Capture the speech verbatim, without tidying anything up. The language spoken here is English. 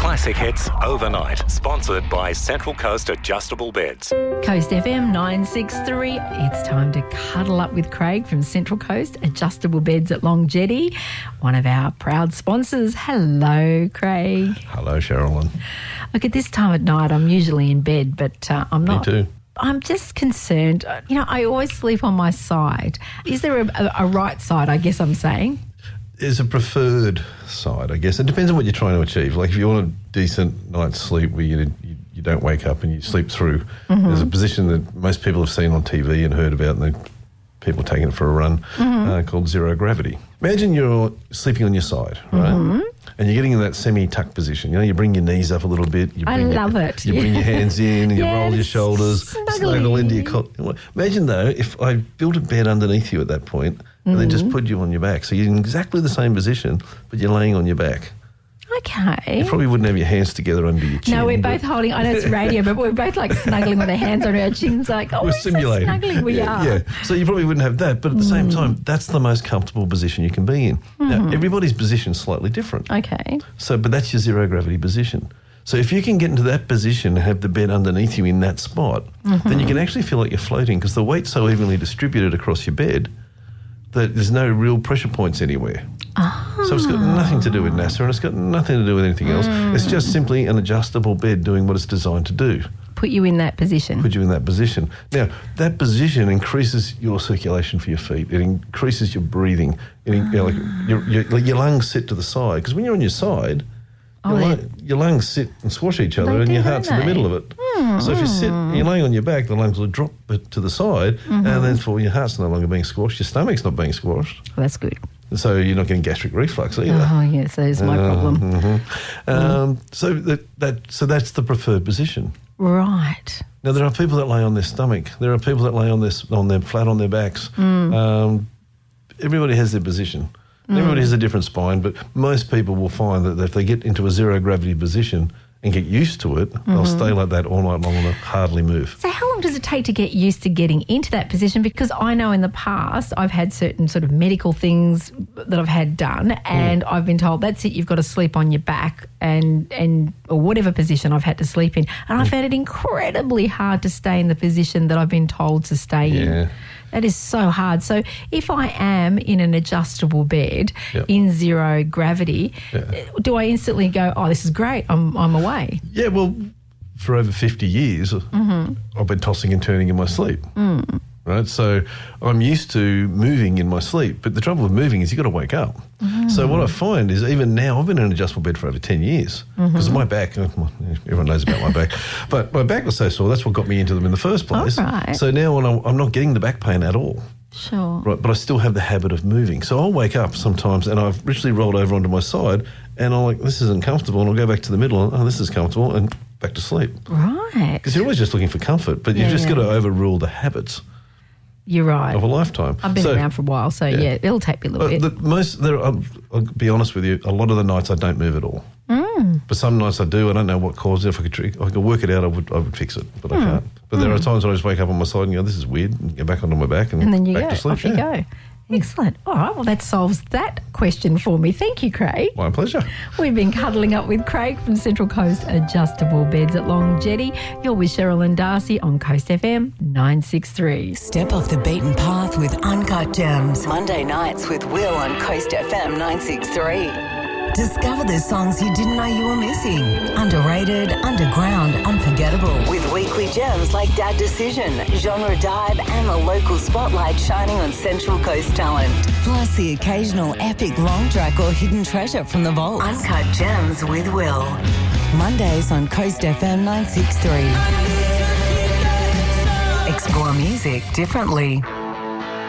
Classic hits overnight. Sponsored by Central Coast Adjustable Beds. Coast F M nine six three. It's time to cuddle up with Craig from Central Coast Adjustable Beds at Long Jetty, one of our proud sponsors. Hello, Craig. Hello, Sherilyn. Look, at this time at night, I'm usually in bed, but uh, I'm not. Me too. I'm just concerned. You know, I always sleep on my side. Is there a, a, a right side, I guess I'm saying? There's a preferred side, I guess. It depends on what you're trying to achieve. Like if you want a decent night's sleep where you, you, you don't wake up and you sleep through, mm-hmm. there's a position that most people have seen on T V and heard about, and people taking it for a run, mm-hmm. uh, called zero gravity. Imagine you're sleeping on your side, right? Mm-hmm. And you're getting in that semi-tuck position. You know, you bring your knees up a little bit. You bring I love your, it. You yeah. bring your hands in, you yes. roll your shoulders, Snuggly. snuggle into your cot. Imagine, though, if I built a bed underneath you at that point mm-hmm. and then just put you on your back. So you're in exactly the same position, but you're laying on your back. Okay. You probably wouldn't have your hands together under your chin. No, we're both holding, I know it's radio, but we're both like snuggling with our hands on our chins like, oh, we're, we're simulating. So snuggling we yeah, are. Yeah, so you probably wouldn't have that, but at the mm. same time, that's the most comfortable position you can be in. Mm-hmm. Now, everybody's position is slightly different. Okay. So, but that's your zero gravity position. So if you can get into that position and have the bed underneath you in that spot, mm-hmm. then you can actually feel like you're floating because the weight's so evenly distributed across your bed that there's no real pressure points anywhere. Ah. So it's got nothing to do with NASA and it's got nothing to do with anything else. Mm. It's just simply an adjustable bed doing what it's designed to do. Put you in that position. Put you in that position. Now, that position increases your circulation for your feet. It increases your breathing. It, you know, like your, your, like your lungs sit to the side. Because when you're on your side, oh, your, yeah. lung, your lungs sit and squash each other they and do, your heart's in the they? middle of it. Mm. So if you sit and you're laying on your back, the lungs will drop to the side mm-hmm. and then for your heart's no longer being squashed, your stomach's not being squashed. Well, that's good. So you're not getting gastric reflux either. Oh, yes, that is my uh, problem. Mm-hmm. Um, mm. So that, that so that's the preferred position. Right. Now there are people that lay on their stomach. There are people that lay on their on their flat on their backs. Mm. Um, everybody has their position. Mm. Everybody has a different spine, but most people will find that if they get into a zero gravity position and get used to it, mm-hmm. they'll stay like that all night long and they'll hardly move. So how long does it take to get used to getting into that position? Because I know in the past I've had certain sort of medical things that I've had done and mm. I've been told that's it, you've got to sleep on your back and, and or whatever position I've had to sleep in. And mm. I found it incredibly hard to stay in the position that I've been told to stay yeah. in. That is so hard. So if I am in an adjustable bed yep. in zero gravity, yeah. do I instantly go, oh, this is great, I'm I'm away? Yeah, well, for over fifty years, mm-hmm. I've been tossing and turning in my sleep. Mm. Right, so I'm used to moving in my sleep, but the trouble with moving is you've got to wake up. Mm. So what I find is even now, I've been in an adjustable bed for over ten years because mm-hmm. my back, everyone knows about my back, but my back was so sore, that's what got me into them in the first place. All right. So now when I'm, I'm not getting the back pain at all. Sure. Right, but I still have the habit of moving. So I'll wake up sometimes and I've literally rolled over onto my side and I'm like, this isn't comfortable, and I'll go back to the middle and, oh, this is comfortable, and back to sleep. Right. Because you're always just looking for comfort, but you've yeah, just yeah. got to overrule the habits. You're right. Of a lifetime. I've been so, around for a while, so yeah, yeah it'll take me a little uh, bit. The most, there, I'll, I'll be honest with you, a lot of the nights I don't move at all. Mm. But some nights I do. I don't know what causes it. If I could, if I could work it out, I would I would fix it, but mm. I can't. But mm. there are times when I just wake up on my side and go, this is weird, and get back onto my back and, and then you back go, to sleep. Off you yeah. go. Excellent. All right, well, that solves that question for me. Thank you, Craig. My pleasure. We've been cuddling up with Craig from Central Coast Adjustable Beds at Long Jetty. You're with Sherilyn Darcy on Coast F M nine six three. Step off the beaten path with Uncut Gems. Monday nights with Will on Coast F M nine six three. Discover the songs you didn't know you were missing. Underrated, underground, unforgettable. With weekly gems like Dad Decision, Genre Dive, and the local spotlight shining on Central Coast talent. Plus the occasional epic long track or hidden treasure from the vault. Uncut Gems with Will. Mondays on Coast F M nine six three. Explore music differently.